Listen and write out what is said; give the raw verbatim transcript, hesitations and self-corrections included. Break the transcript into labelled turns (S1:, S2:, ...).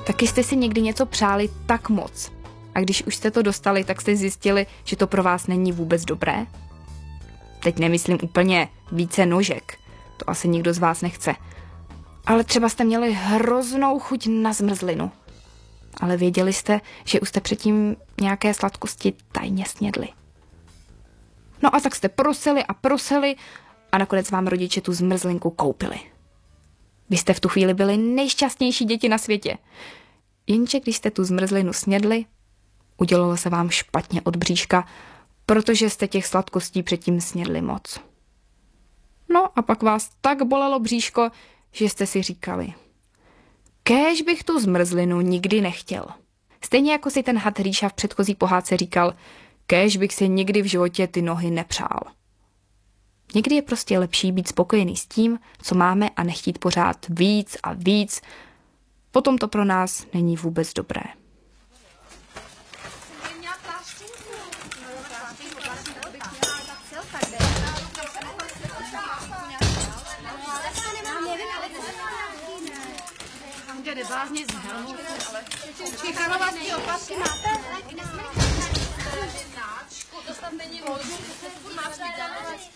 S1: Taky jste si někdy něco přáli tak moc a když už jste to dostali, tak jste zjistili, že to pro vás není vůbec dobré? Teď nemyslím úplně více nožek, to asi nikdo z vás nechce. Ale třeba jste měli hroznou chuť na zmrzlinu. Ale věděli jste, že už jste předtím nějaké sladkosti tajně snědli. No a tak jste prosili a prosili a nakonec vám rodiče tu zmrzlinku koupili. Vy jste v tu chvíli byli nejšťastnější děti na světě. Jenže když jste tu zmrzlinu snědli, udělalo se vám špatně od bříška, protože jste těch sladkostí předtím snědli moc. No a pak vás tak bolelo bříško, že jste si říkali, kéž bych tu zmrzlinu nikdy nechtěl. Stejně jako si ten had Hříša v předchozí pohádce říkal, kéž bych si nikdy v životě ty nohy nepřál. Někdy je prostě lepší být spokojený s tím, co máme a nechtít pořád víc a víc. Potom to pro nás není vůbec dobré.
S2: Připravovací opasky máte?